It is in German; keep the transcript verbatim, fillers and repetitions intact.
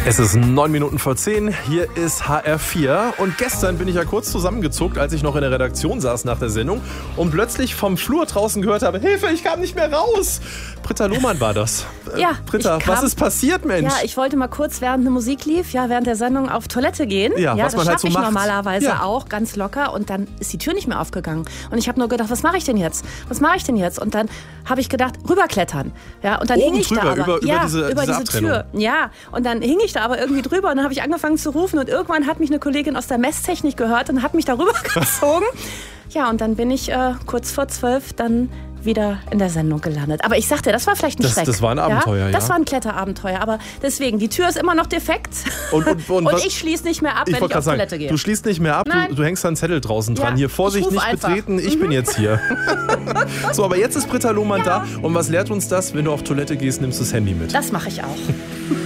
Es ist neun Minuten vor zehn, hier ist H R vier und gestern bin ich ja kurz zusammengezuckt, als ich noch in der Redaktion saß nach der Sendung und plötzlich vom Flur draußen gehört habe, Hilfe, ich kam nicht mehr raus. Britta Lohmann war das. Ja, äh, Britta, kam, was ist passiert, Mensch? Ja, ich wollte mal kurz, während eine Musik lief, ja, während der Sendung auf Toilette gehen. Ja, ja was das man halt so ich macht. normalerweise Ja. auch, ganz locker. Und dann ist die Tür nicht mehr aufgegangen. Und ich habe nur gedacht, was mache ich denn jetzt? Was mache ich denn jetzt? Und dann habe ich gedacht, rüberklettern. Ja, und dann Oben hing ich drüber, da aber. über- über ja, diese- über diese diese Abtrennung. Tür. Ja, und dann hing ich da aber irgendwie drüber und dann habe ich angefangen zu rufen und irgendwann hat mich eine Kollegin aus der Messtechnik gehört und hat mich da rübergezogen. Ja, und dann bin ich äh, kurz vor zwölf dann wieder in der Sendung gelandet. Aber ich sagte, das war vielleicht ein Das- Schreck. das war ein Abenteuer, Das ja. war ein Kletterabenteuer. Aber deswegen, die Tür ist immer noch defekt. Und- und- und und was- ich schließe nicht mehr ab, Ich wenn wollte ich auf gerade Toilette sagen, gehe. du schließt nicht mehr ab, du, Nein. du hängst da einen Zettel draußen dran. Ja, Hier, ich Vorsicht, ruf nicht einfach. betreten, ich bin jetzt hier. So, aber jetzt ist Britta Lohmann da. Und was lehrt uns das? Wenn du auf Toilette gehst, nimmst du das Handy mit. Das mache ich auch.